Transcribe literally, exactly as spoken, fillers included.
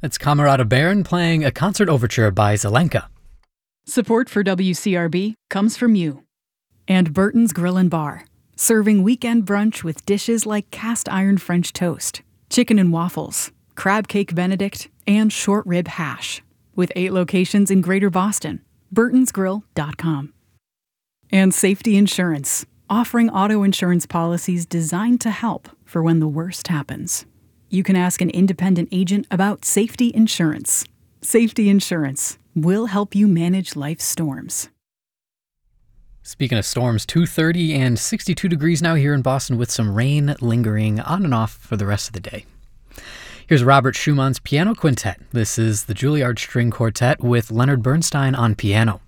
It's Camerata Baron playing a concert overture by Zelenka. Support for W C R B comes from you. And Burton's Grill and Bar, serving weekend brunch with dishes like cast iron French toast, chicken and waffles, crab cake Benedict, and short rib hash. With eight locations in Greater Boston. burtons grill dot com. And Safety Insurance, offering auto insurance policies designed to help for when the worst happens. You can ask an independent agent about Safety Insurance. Safety Insurance will help you manage life's storms. Speaking of storms, two thirty and sixty-two degrees now here in Boston with some rain lingering on and off for the rest of the day. Here's Robert Schumann's Piano Quintet. This is the Juilliard String Quartet with Leonard Bernstein on piano.